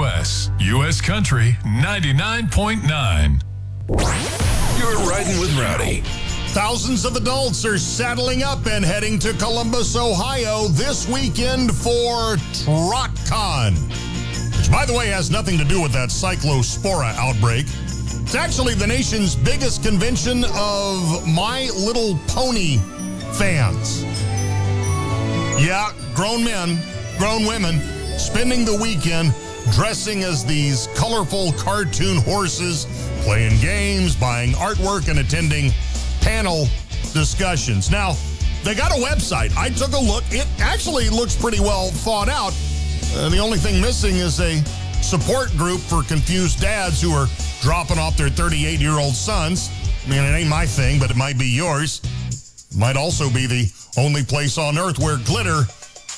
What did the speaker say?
KMOS, U.S. Country 99.9. You're riding with Rowdy. Thousands of adults are saddling up and heading to Columbus, Ohio this weekend for TrotCon, which, by the way, has nothing to do with that Cyclospora outbreak. It's actually the nation's biggest convention of My Little Pony fans. Yeah, grown men, grown women, spending the weekend dressing as these colorful cartoon horses, playing games, buying artwork, and attending panel discussions. Now, they got a website. I took a look. It actually looks pretty well thought out. The only thing missing is a support group for confused dads who are dropping off their 38-year-old sons. I mean, it ain't my thing, but it might be yours. It might also be the only place on earth where glitter